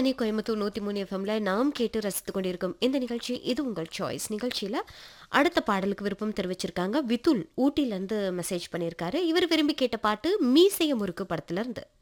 ஆகாஷ்வாணி கோயம்புத்தூர் 103 எஃப்எம்ல நாம் கேட்டு ரசித்துக் கொண்டிருக்கும் இந்த நிகழ்ச்சி இது உங்கள் சாய்ஸ் நிகழ்ச்சியில அடுத்த பாடலுக்கு விருப்பம் தெரிவிச்சிருக்காங்க விதுல் ஊட்டில இருந்து மெசேஜ் பண்ணியிருக்காரு. இவர் விரும்பி கேட்ட பாட்டு மீசைய முறுக்கு படத்துல இருந்து.